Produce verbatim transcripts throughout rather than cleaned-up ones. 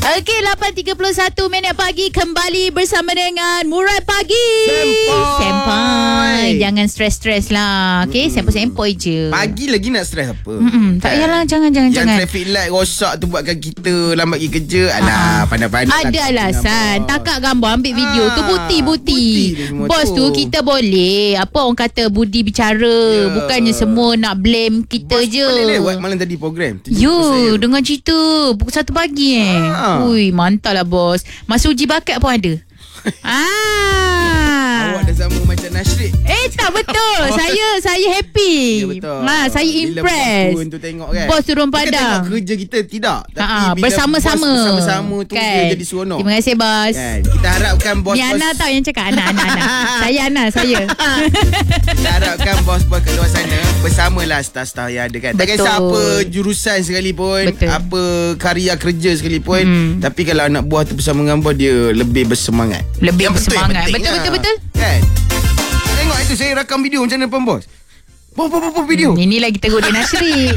Okey, lapan tiga puluh satu minit pagi kembali bersama dengan Murai Pagi. Sempoi. Sempoi. Jangan stres-stres lah. Okey, sempoi-sempoi je. Pagi lagi nak stres apa? Mm-mm. Tak payahlah, jangan jangan Yang jangan. traffic light rosak tu buatkan kita lambat pergi kerja. Alah, pandai-pandai. Ada alasan. Takak gambar ambil video tu Ah, bukti-bukti. bukti dia semua Bos tu tu. kita boleh apa orang kata budi bicara. Ya. Bukannya semua nak blame kita Bos je. boleh lewat malam tadi program. Tunjuk You saya. dengan cerita pukul satu pagi eh. Ah. Ui, mantap lah bos. Masa uji bakat pun ada. ah. Awak dah sama macam Nasrid. Eh tak betul. saya saya happy. Ya, betul. Ha, saya Bila impress. bos tu tengok kan. Bos turun Bukan padang. tengok kerja kita tidak. Tapi Ha, bila bersama-sama. bos bersama-sama tu kan? dia jadi seronok. Terima kasih bos. Kan? Kita harapkan bos-bos. Ni Ana tau yang cakap. Ana, Ana, Ana. Saya Ana, saya. Kita harapkan bos-bos kat luar sana bersamalah staf-staf yang ada kan. Tak Betul. kisah apa jurusan sekalipun, Betul. apa karya kerja sekalipun, Hmm. tapi kalau anak buah tu bersama dengan bos, dia lebih bersemangat. Lebih Yang betul, yang bersemangat. penting Betul, lah. betul, betul. Kan? Tengok itu saya rakam video macam mana pun bos. Bos, bos, bos, bos video. Hmm, ini lagi teruk dia Nasri.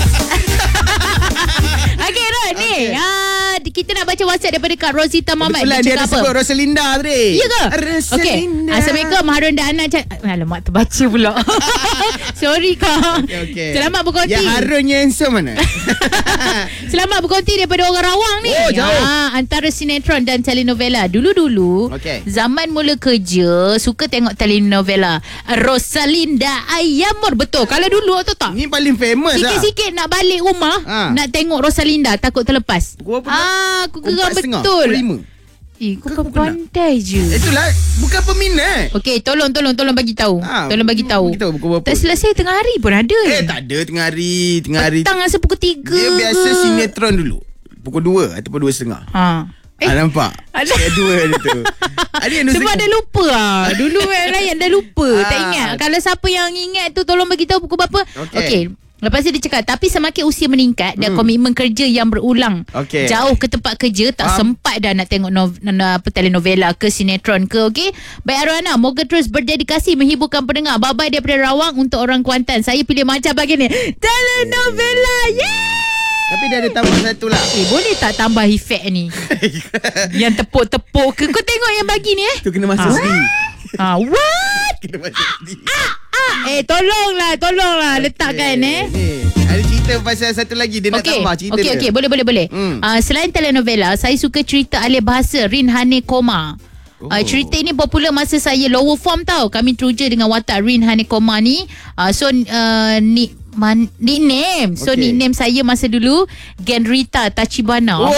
Okey Ron ni. Okey. Ah, kita nak baca WhatsApp daripada Kak Rosita Mamat. Betulan dia ada cakap sebut Rosalinda tadi. Ya ke? Rosalinda. Okey. Assalamualaikum Harun dan Ana. Cak- Alamak terbaca pula. Sorry Kak. Okey, okey. Selamat berkongsi. Yang Harun yang handsome mana? Selamat berkongsi daripada orang Rawang ni. Oh, jauh. Ha, antara sinetron dan telenovela. Dulu-dulu, Okey. zaman mula kerja, suka tengok telenovela. Rosalinda Ayamur. Betul. Kalau dulu tu tak. Ni paling famous lah. Sikit-sikit nak balik rumah, Ha. nak tengok Rosalinda, takut terlepas. Pukul apa? Ah, aku Pukul geram empat setengah, betul. pukul lima. Eh, kau Ke kau pukul enam? pandai je. Itulah bukan peminat. Okey, tolong tolong tolong bagi tahu. Ah, tolong bagi tahu. beritahu pukul berapa? Tak selesai tengah hari pun ada. Eh tak ada tengah hari, tengah hari. Petang rasa pukul tiga. Dia biasa sinetron dulu. Pukul dua ataupun dua setengah. Ha. Eh, ah, nampak? ada. Ada dua dia tu. Ada yang dua Sebab setengah. dah lupa ah. Dulu yang lain dah lupa. Ah. Tak ingat. Kalau siapa yang ingat tu tolong bagi tahu pukul berapa. Okey. Okey. Lepas tu dia cakap, tapi semakin usia meningkat dan Hmm. komitmen kerja yang berulang, Okey. jauh ke tempat kerja, tak Faham. sempat dah nak tengok nov, na, apa, telenovela ke sinetron ke. Okey. Baik Arwana, moga terus berdedikasi menghiburkan pendengar. Bye-bye daripada Rawang untuk orang Kuantan. Saya pilih macam pagi ni. Telenovela. Yeah! Tapi dia ada tambah satu lah. Eh, boleh tak tambah efek ni? Yang tepuk-tepuk ke? Kau tengok yang bagi ni eh? Tu kena masuk Ah. sendiri. Ha, what? Kena masuk sendiri. Ah, eh tolonglah, tolonglah letakkan eh. Ni, ada cerita pasal satu lagi. Dia nak Okey, tambah cerita okey, dia. okey, boleh, boleh, boleh. Hmm. Uh, selain telenovela, saya suka cerita alih bahasa Rin Hane Koma. Oh. Uh, cerita ini popular masa saya lower form tau. Kami teruja dengan watak Rin Hane Koma ni. Uh, so uh, ni man, nickname. So Okey. nickname saya masa dulu Genrita Tachibana. Oh.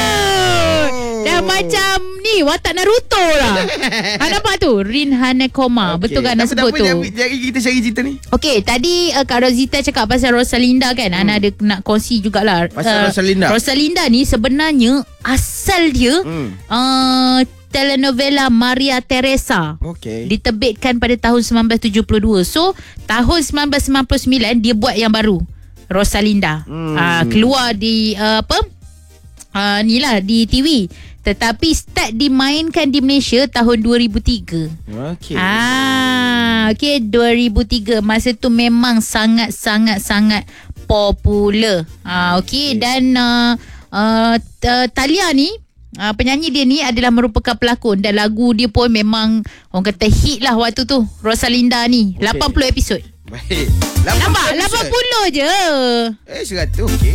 Dah macam ni watak Naruto lah. Ha, nampak tu Rin Hane Koma. Okey. Betul kan Tak nak apa, sebut tak tu? apa, Jari kita cari cerita ni. Okey, tadi uh, Kak Rosita cakap pasal Rosalinda kan. Hmm. Ana ada nak kongsi jugalah. Pasal Rosalinda. Rosalinda ni sebenarnya asal dia Hmm. uh, telenovela Maria Teresa. Okey. Diterbitkan pada tahun sembilan belas tujuh puluh dua. So, tahun sembilan belas sembilan puluh sembilan dia buat yang baru. Rosalinda. Hmm. Uh, keluar di uh, apa? Uh, ni lah di T V. Tetapi start dimainkan di Malaysia tahun dua ribu tiga. Okey. Ah, okey dua ribu tiga masa tu memang sangat sangat sangat popular. Ah, okey dan uh, uh, uh, Talia ni uh, penyanyi dia ni adalah merupakan pelakon dan lagu dia pun memang orang kata hit lah waktu tu. Rosalinda ni Okey. lapan puluh episod. Baik. Nampak episod. lapan puluh je. Eh seratus okey.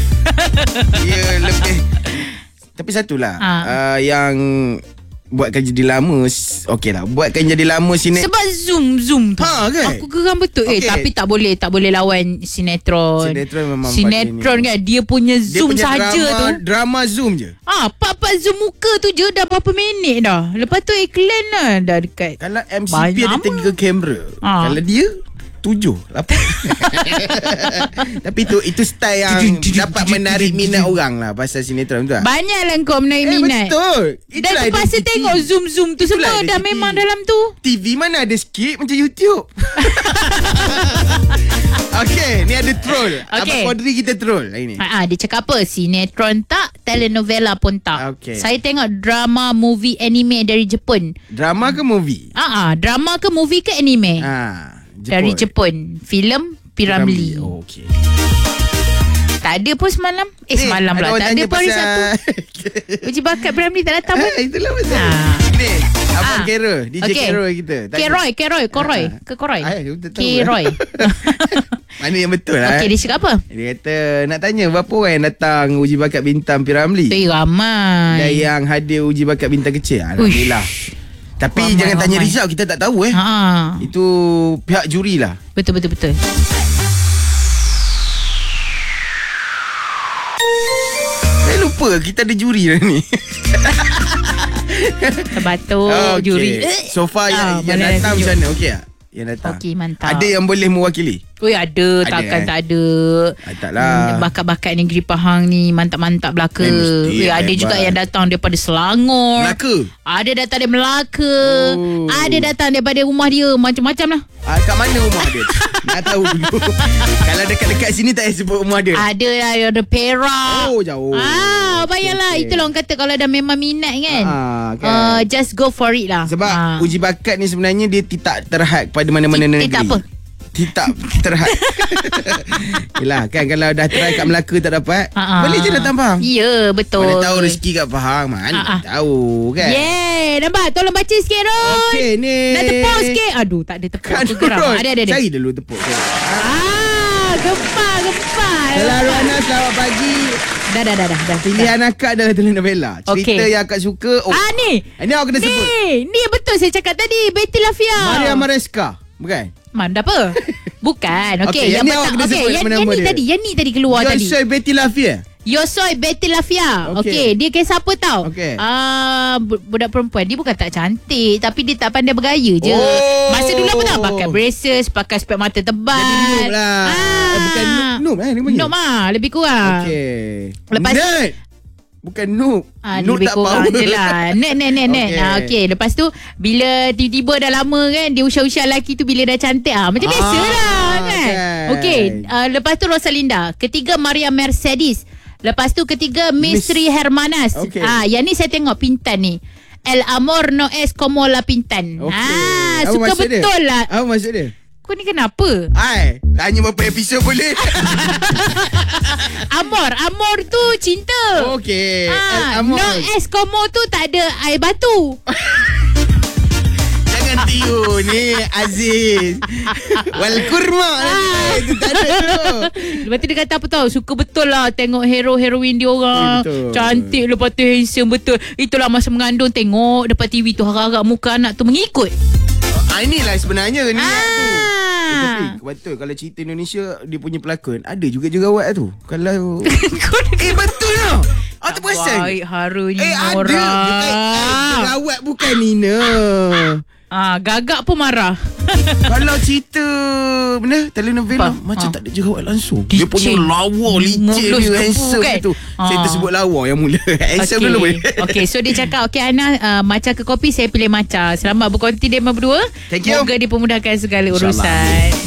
Dia lebih. Tapi satulah Ha. uh, yang buatkan jadi lama s- okey lah. Buatkan jadi lama sinet. Sebab zoom zoom tu. Ha, kan? Aku geram betul. Eh Okey. tapi tak boleh tak boleh lawan sinetron. Sinetron memang Sinetron paling kan dia punya Dia zoom punya saja drama, tu. drama zoom je. Ah, part-part zoom muka tu je dah berapa minit dah. Lepas tu iklan lah dah dekat. Kalau M C P Banyak ada lama. tiga kamera. Ha. Kalau dia tujuh, lapan. Tapi tu itu style yang dapat menarik minat orang lah pasal sinetron tu lah. Banyaklah kau menarik Eh minat. betul. Dan Itulah terpaksa identiti. tengok zoom-zoom tu Itulah semua dah identiti. memang dalam tu. T V mana ada skip macam YouTube. Okey, ni ada troll. Okey. Abang Kodri kita troll hari ni. Ha, dia cakap apa? Sinetron tak, telenovela pun tak. Okey. Saya tengok drama, movie, anime dari Jepun. Drama ke movie? Ah, ah, drama ke movie ke anime? Ha, Dari Jepun. Filem Piramli. Oh, okey. Tak ada pun semalam. Eh, Ni, semalam ada pula. orang Tak ada tanya pun hari pasal- Sabtu. Uji bakat Piramli tak datang pun. Ah, itulah pasal. Ah. Ni, Abang Ah. Kero, D J Okey. Kero kita. Tanya. Keroy, Keroy, Koroy. Ah. Ke Koroy? Ah, you tahu Keroy. Mana yang betul lah. Okey, eh? dia cakap apa? Dia kata nak tanya berapa orang yang datang uji bakat bintang Piramli Eh, ramai. dan yang hadir uji bakat bintang kecil. Alhamdulillah. Tapi Ramai, jangan tanya ramai. result, kita tak tahu eh. Ha. Itu pihak juri lah. Betul, betul, betul. Saya lupa kita ada juri lah ni. Terbatuk Okey. juri. So far yang, Ah, yang mana datang tunjuk. macam mana? Okey tak? Yang datang. Okey, mantap. Ada yang boleh mewakili? Oi, ada, Ada, takkan eh? tak ada. Ah, taklah. Hmm, bakat-bakat negeri Pahang ni mantap-mantap belaka. Eh, mesti Oi, ada hebat. juga yang datang daripada Selangor. Melaka? Ada datang dari Melaka. Oh. Ada datang daripada rumah dia, macam-macam lah. Ah, kat mana rumah dia? Nak tahu dulu. Kalau dekat-dekat sini tak payah sebut rumah dia. Ada lah, ada Perak. Oh, jauh. Ah, bayarlah. Okey, okey. Itulah orang kata kalau dah memang minat kan. Ah, kan. Uh, just go for it lah. Sebab Ah. uji bakat ni sebenarnya dia tidak terhad pada mana-mana Ti- negeri. tidak apa? Tidak terhad. Yelah kan, kalau dah terhad kat Melaka tak dapat, Ah, ah. boleh je datang Pahang. Ya, betul. Mana tahu rezeki kat Pahang, mana Ah, ah. tahu kan. Yeah, nampak? Tolong baca sikit, Ron. Okey ni. Nak tepuk sikit. Aduh, tak ada tepuk. Kan Aku geram. Ron, Ada, ada, ada. cari dulu tepuk. Ah, gempa, gempa. Selalu Ana, selamat pagi. Dah, dah, dah, dah. dah. Pilihan akak adalah telenovela. Cerita Okey. yang akak suka. Oh, Ah, ni. ini awak kena sebut. Ni, ni yang betul saya cakap tadi. Betty Lafia. Maria Maresca. Bukan? Mana apa? Bukan. Okey, Okey, yang yang ni awak petang. kena Okey, sebut yang, nama yang ni dia. tadi, yang ni tadi keluar Yo tadi. soy Betty Lafia. Yosoy Betty Lafia. Okey. Okey, dia kisah apa tau? Okey. Ah, bu- budak perempuan dia bukan tak cantik, tapi dia tak pandai bergaya je. Oh. Masa dulu apa tau? Pakai braces, pakai spek mata tebal. Jadi noob lah. Ah. Eh, bukan noob, noob eh, dia panggil? Noob ah, lebih kurang. Okey. Lepas- Nerd. Bukan noob. Ah, noob lebih tak kurang power. je lah. Net, net, net, net. Okey. Ah, okay. Lepas tu, bila tiba-tiba dah lama kan, dia usia-usia lelaki tu bila dah cantik. Ah, macam Ah, biasa lah kan. kan. Okay. Uh, lepas tu Rosalinda. Ketiga Maria Mercedes. Lepas tu ketiga Misteri Hermanas. Okey. Ah, yang ni saya tengok Pintan ni. El amor no es como la Pintan. Okey. Ah, Apa suka maksud dia? betul lah. Apa maksud dia? Kau ni kenapa? Ai, tanya berapa episod boleh? Amor, amor tu cinta. Okey. Ah, El Amor. no es como tu tak ada air batu. Jangan tiru ni Aziz. Wal kurma. Ah. Itu tak ada tu. Lepas tu dia kata apa tau, suka betul lah tengok hero-heroin dia orang. Eh, betul. Cantik, lepas tu handsome betul. Itulah masa mengandung tengok depan T V tu harap-harap muka anak tu mengikut. Ah, inilah sebenarnya ni tu. Eh, Ah. tapi betul kalau cerita Indonesia dia punya pelakon ada juga jerawat tu. Kalau Kau ni eh betul lah. Ah tak perasan. baik harunya Eh ada. orang. Bukan, eh, jerawat bukan Nina. Ah, gagak pun marah. Kalau cerita benda telenovela Apa? macam Ah. tak ada jerawat langsung. Dia punya Licin. lawa licin Mulus dia kebu handsome kan? tu. Saya Ah. tersebut lawa yang mula. Handsome dulu boleh. Okay, so dia cakap, okay Ana, uh, matcha ke kopi, saya pilih matcha. Selamat berkonti dia berdua. Thank you. Moga dipermudahkan segala urusan. InsyaAllah.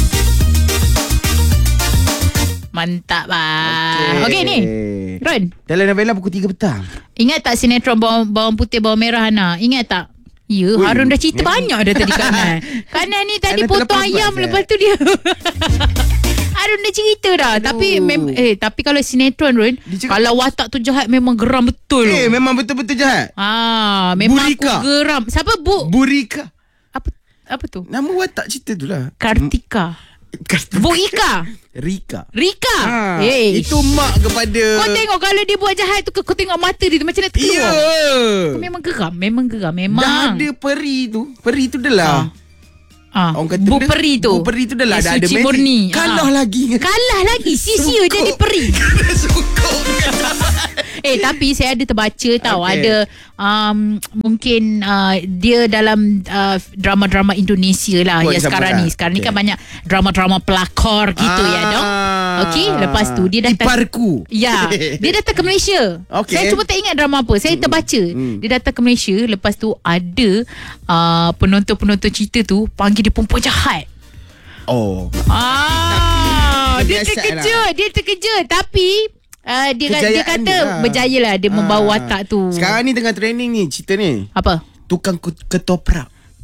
Mantap lah. Okay, ni. Ron, Telenovela pukul tiga petang. ingat tak sinetron bawang, bawang putih, bawang merah Ana? Ingat tak? Ya, Ui, Harun dah cerita ni- banyak dah tadi kanan. Kanan ni tadi Kanan potong terlepas ayam, bas, eh. lepas tu dia. Harun dah cerita dah. Aduh. Tapi mem- eh tapi kalau sinetron Ron, Dia cakap- kalau watak tu jahat memang geram betul. Eh, loh. memang betul-betul jahat. Ah, memang Burika. aku geram. Siapa Bu? Burika. Apa apa tu? Nama watak cerita tu lah. Kartika. Kartika. Bu Ika. Rika. Rika. Ha, Eh, itu mak kepada. kau tengok kalau dia buat jahat tu, kau tengok mata dia tu macam nak Ya. terkeluar. Kau memang geram, memang geram, memang. Dah ada peri tu. Peri tu dah lah. Ah, Orang kata Bu benda- Peri tu. Bu Peri tu dah lah. Eh, Dah ada suci magic. murni. Kalah Ah. lagi. Kalah lagi. Sia-sia Sukuk. jadi peri. Sukuk. Eh, tapi saya ada terbaca tau. Okey. Ada um, mungkin uh, dia dalam uh, drama-drama Indonesia lah. Oh, yang siapa sekarang dah? ni. Sekarang ni Okey. kan banyak drama-drama pelakor gitu ya dong. Okey, lepas tu dia datang. Iparku. Ya, dia datang ke Malaysia. Okey. Saya cuma tak ingat drama apa. Saya terbaca. Hmm. Dia datang ke Malaysia. Lepas tu ada uh, penonton-penonton cerita tu panggil dia perempuan jahat. Oh. Ah, Tapi dia biasa terkejut, dia terkejut. Tapi uh, dia, dia Kejayaan kata dia lah. berjaya lah dia membawa Ah. watak tu. Sekarang ni tengah training ni cerita ni. Apa? Tukang ku- ketoprak.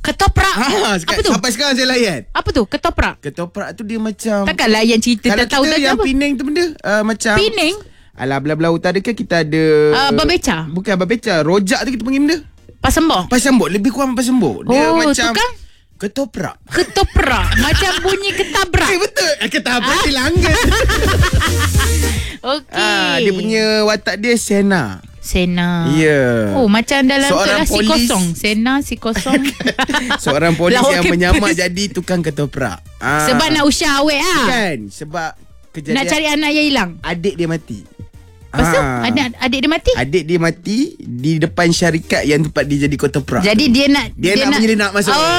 Ketoprak. Ah, Apa tu? Sampai sekarang saya layan. Apa tu? Ketoprak. Ketoprak tu dia macam Takkan layan cerita kalau tak tahu kita dah yang apa. Penang tu benda uh, macam Penang? Alah belah-belah utara kan kita ada Uh, Babeca. Bukan babeca, rojak tu kita panggil benda. Pasembok. Pasembok, lebih kurang pasembok. Dia Oh, macam tukang? ketoprak. Ketoprak. Macam bunyi ketabrak. Eh betul. Ketoprak ah. Silangga. Okey. Ah, dia punya watak dia Sena. Sena. Ya. Oh, macam dalam Seorang tu lah, si polis. kosong. Sena si kosong. Seorang polis Lawa yang kepes. menyamar jadi tukang ketoprak. Ah. Sebab nak usah awet ah. Kan, sebab kejadian Nak cari anak yang hilang. adik dia mati. Lepas tu Ah. adik, adik dia mati. Adik dia mati di depan syarikat yang tempat dia jadi ketoprak. Jadi dia nak Dia nak menyelinap masuk. Oh.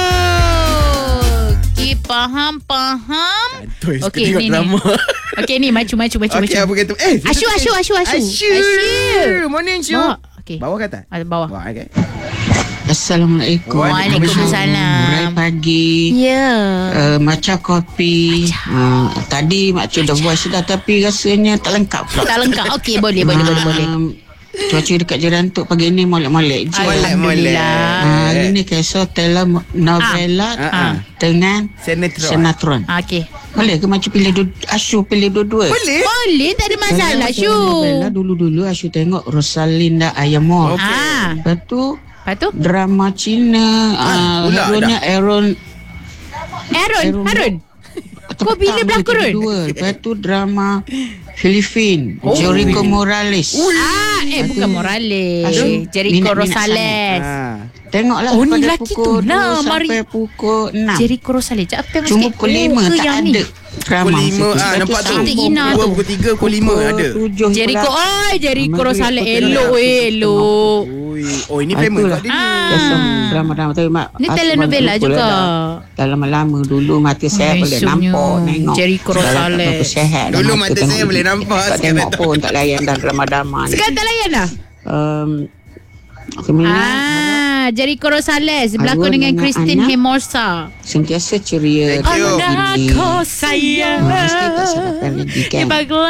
Okey, faham faham. Betul, suka Okey, tengok ni, drama. ni. Okey ni maju maju maju Okey, maju. apa kata? Eh, Asyu asyu asyu asyu. Asyu. Morning, Asyu. Bawah. Okey. Bawah kata? Ah, bawah. Bawah, okey. Assalamualaikum. Waalaikumsalam. Murai pagi. Ya. Uh, macam kopi. Uh, tadi makcik dah buat sudah tapi rasanya tak lengkap pula. Tak lengkap. Okey, boleh boleh boleh boleh. Um, Cuaca dekat Jerantuk pagi ni molek-molek je. Alhamdulillah. Uh, hari ni kisah tele novela Ah. uh, dengan Sinetron. sinetron. Ah, okey. Boleh ke macam pilih du- Asyu pilih dua-dua? Boleh. Boleh, tak ada masalah, Kalau Syu. novela dulu-dulu Asyu tengok Rosalinda Ayamor. Okey. Ah. Lepas tu Lepas tu? drama Cina uh, pula hero-nya Aaron Harun, Harun. Harun. Kau bila berlakon, Run? Dua. Lepas tu drama Filipin oh. Jericho Morales. Ah, eh bukan Morales. Aduh, Jericho minat-minat Rosales. Ah. Tengoklah Oh, ni pada laki pukul tu dua lah, sampai Mari. pukul enam. Jericho Rosales. Sekejap aku tengok Cuma sikit. pukul lima Oh, ke tak yang ada ni? drama. Pukul lima, situ. ah, Lepas tu nampak tu. sambung Cantik Ina pukul Dua, pukul tiga, pukul lima ada. tujuh Jericho. pula. Oh, Jericho Maghrib Rosales. pukul Elok enam. weh, elok. Ui. Oh, ini Ah, famous itulah. kat dia ni. Ah. Biasa drama-drama tu mak. Ni Asma telenovela lupa juga. lah dah. Dah lama-lama dulu mata saya boleh esoknya. nampak tengok. Jericho Dah tak Rosales. berapa sihat dah Dulu mata mata tengok saya boleh video. nampak, Tak sekarang tengok tak. pun tak layan dah drama-drama ni. Sekarang tak layan dah? Um, Kemudian Ah, Jericho Rosales berlakon Arwah dengan dengan Christine anak. Hemorsa. sentiasa ceria. Thank you. Gini. Aku sayang. Mesti tak salahkan lagi kan.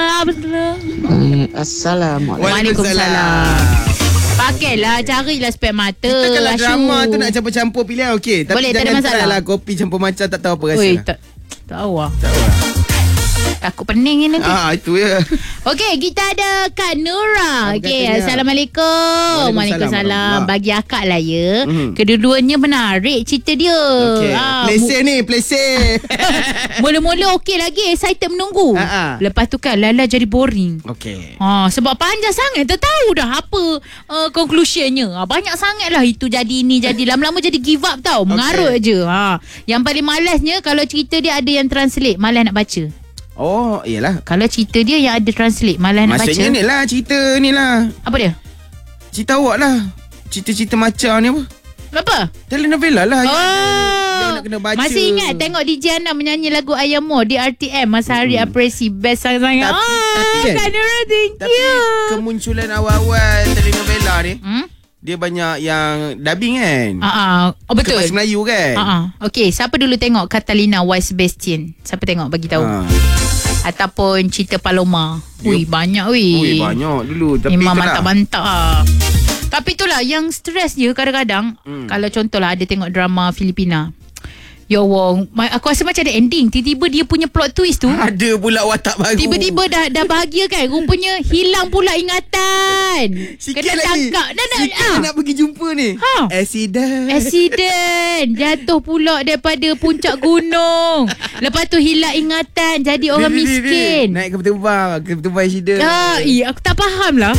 Uh, Assalamualaikum. Waalaikumsalam. Pakailah, carilah spek mata. Kita kalau Asyu. drama tu nak campur-campur pilihan okey. Tapi Boleh, tak ada jangan masalah. try lah kopi campur macam tak tahu apa rasa. Oi, lah. tak tahu ah. Tak tahu lah. Takut pening ni nanti. Ah, itu ya. Okey, kita ada Kak Nura. Apa Okey, katanya? Assalamualaikum. Waalaikumsalam. Waalaikumsalam. Bagi akak lah ya. Mhm. Kedua-duanya menarik cerita dia. Okey. Ah, Play mu- safe ni, play safe. Mula-mula okey lagi, excited menunggu. Ah, ah. Lepas tu kan Lala jadi boring. Okey. Ha, sebab panjang sangat tak tahu dah apa uh, conclusionnya. Ha, banyak sangat lah itu jadi ini jadi lama-lama jadi give up tau. Mengarut Okey. je. Ha, yang paling malasnya kalau cerita dia ada yang translate, malas nak baca. Oh, iyalah. Kalau cerita dia yang ada translate, malas nak baca. Maksudnya ni lah cerita ni lah. Apa dia? Cerita awak lah. Cerita-cerita macam ni apa? Apa? Telenovela lah. Oh, Yang nak kena baca. masih ingat tengok D J Ana menyanyi lagu Ayamo di R T M masa hari Hmm. apresi best sangat-sangat. Tapi- Oh, tapi kan, Kak Nura, thank Tapi you. kemunculan awal-awal telenovela ni, Hmm? dia banyak yang dubbing kan? Ah, ah. Oh, betul. Kemas Melayu kan? Ah, ah. Okey, siapa dulu tengok Catalina White Sebastian? Siapa tengok bagi tahu? Ha. Ataupun cerita Paloma. Ui, banyak weh. Ui, banyak dulu. Tapi Memang itulah. mantap-mantap ah. Tapi itulah yang stres je kadang-kadang. Hmm. Kalau contohlah ada tengok drama Filipina. Ya Allah, ma- aku rasa macam ada ending. Tiba-tiba dia punya plot twist tu. Ada pula watak baru. Tiba-tiba dah dah bahagia kan. Rupanya hilang pula ingatan. Sikit Kena lagi. tangkap. Dah nak Sikit ah. nak pergi jumpa ni. Ha. Accident. Accident. Jatuh pula daripada puncak gunung. Lepas tu hilang ingatan. Jadi orang Ni, ni, ni, ni. miskin. Naik ke tebang. Ke tebang accident. Ah, iya, aku tak faham lah.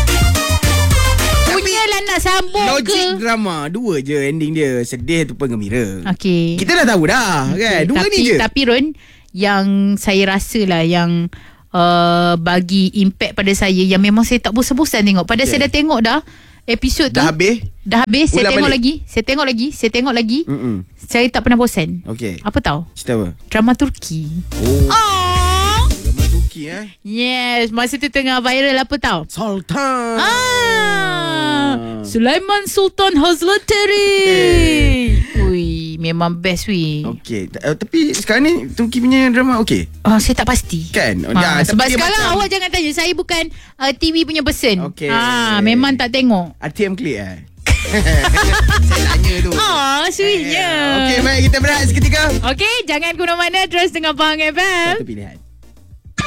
Punyalah nak sambung Logik ke. drama. Dua je ending dia. Sedih tu penggembira. Okey. Kita dah tahu dah kan. Dua tapi, ni je. Tapi Ron, yang saya rasa lah yang uh, bagi impact pada saya yang memang saya tak bosan-bosan tengok. Padahal Okay. saya dah tengok dah episod tu. Dah habis. Dah habis. Saya Ulang tengok balik. lagi. Saya tengok lagi. Saya tengok lagi. Mm-mm. Saya tak pernah bosan. Okey. Apa tahu? Cerita apa? Drama Turki. Oh. Oh. Drama Turki eh. Yes. Masa tu tengah viral apa tahu? Sultan. Ah, Sulaiman Sultan Hazretari. Eh. Ui, memang best weh. Okey. Ta- uh, tapi sekarang ni Turki punya drama okey. Oh, saya tak pasti. Kan? Oh, Ha, dah, tapi sebab dia sekarang macam awak jangan tanya. Saya bukan uh, T V punya person. Okey. Ha, memang tak tengok. R T M klik eh. Saya tanya tu. Oh, sweetnya. Okey, baik kita berehat seketika. Okey, jangan ke mana-mana. Terus dengar Pahang F M. Satu pilihan.